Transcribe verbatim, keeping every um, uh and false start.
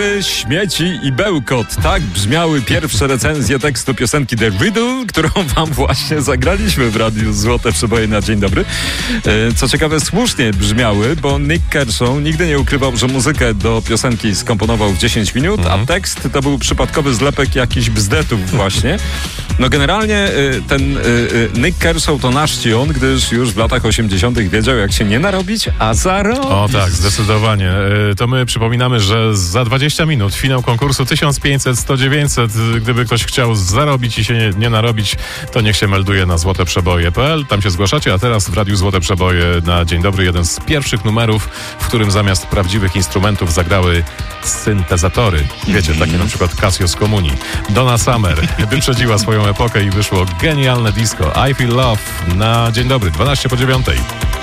Śmieci i bełkot. Tak brzmiały pierwsze recenzje tekstu piosenki The Riddle, którą wam właśnie zagraliśmy w Radiu Złote Przeboje na Dzień Dobry. Co ciekawe, słusznie brzmiały, bo Nick Kershaw nigdy nie ukrywał, że muzykę do piosenki skomponował w dziesięć minut, mhm. a tekst to był przypadkowy zlepek jakichś bzdetów właśnie. No generalnie ten Nick Kershaw to nasz on, gdyż już w latach osiemdziesiątych wiedział, jak się nie narobić, a zarobić. O tak, zdecydowanie. To my przypominamy, że za dwadzieścia minut finał konkursu tysiąc pięćset sto dziewięćset. Gdyby ktoś chciał zarobić i się nie, nie narobić, to niech się melduje na złoteprzeboje kropka p l. Tam się zgłaszacie, a teraz w Radiu Złote Przeboje na Dzień Dobry jeden z pierwszych numerów, w którym zamiast prawdziwych instrumentów zagrały syntezatory. Wiecie, takie na przykład Casio z Komunii. Donna Summer wyprzedziła swoją epokę i wyszło genialne disco I Feel Love na Dzień Dobry, dwanaście po dziewiątej.